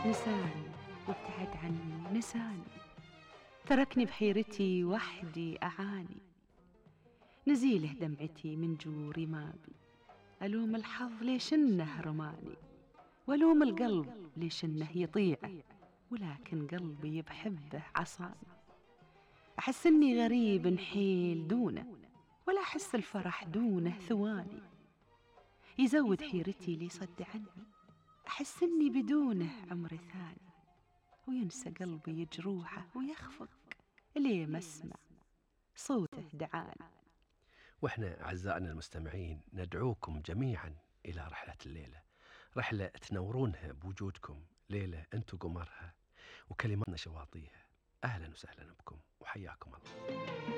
نساني وابتعد عني، نساني تركني بحيرتي وحدي أعاني. نزيله دمعتي من جوري ما بي، ألوم الحظ ليش إنه رماني، وألوم القلب ليش إنه يطيعه، ولكن قلبي بحبه عصاني. أحس إني غريب نحيل دونه، ولا أحس الفرح دونه ثواني. يزود حيرتي لي صد عني، أحس إني بدونه عمر ثاني. وينسى قلبي جروحه ويخفق ليه ما اسمع صوته دعاني. وإحنا أعزائنا المستمعين ندعوكم جميعا إلى رحلة الليلة، رحلة تنورونها بوجودكم، ليلة أنتم قمرها وكلماتنا شواطيها. أهلا وسهلا بكم وحياكم الله.